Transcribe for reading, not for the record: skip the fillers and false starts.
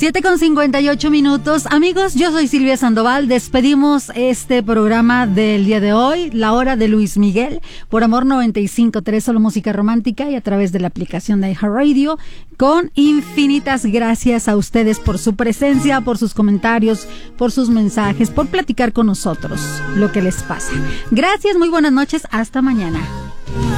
7:58. Amigos, yo soy Silvia Sandoval. Despedimos este programa del día de hoy, La Hora de Luis Miguel, por Amor 95.3, solo música romántica, y a través de la aplicación de iHeartRadio. Con infinitas gracias a ustedes por su presencia, por sus comentarios, por sus mensajes, por platicar con nosotros lo que les pasa. Gracias, muy buenas noches, hasta mañana.